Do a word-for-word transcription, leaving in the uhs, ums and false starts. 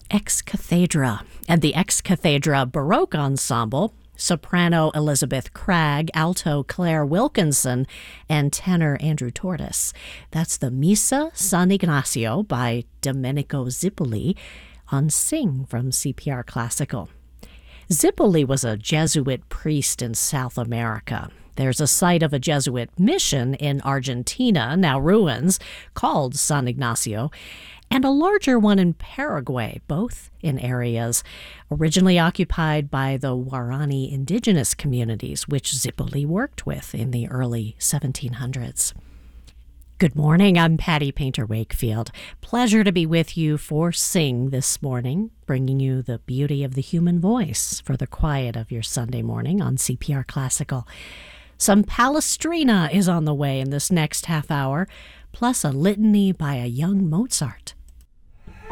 Ex Cathedra and the Ex Cathedra Baroque Ensemble, soprano Elizabeth Cragg, alto Claire Wilkinson, and tenor Andrew Tortoise. That's the Missa San Ignacio by Domenico Zippoli on Sing from C P R Classical. Zippoli was a Jesuit priest in South America. There's a site of a Jesuit mission in Argentina, now ruins, called San Ignacio, and a larger one in Paraguay, both in areas originally occupied by the Guarani indigenous communities, which Zippoli worked with in the early seventeen hundreds. Good morning, I'm Patty Painter Wakefield. Pleasure to be with you for Sing this morning, bringing you the beauty of the human voice for the quiet of your Sunday morning on C P R Classical. Some Palestrina is on the way in this next half hour, plus a litany by a young Mozart.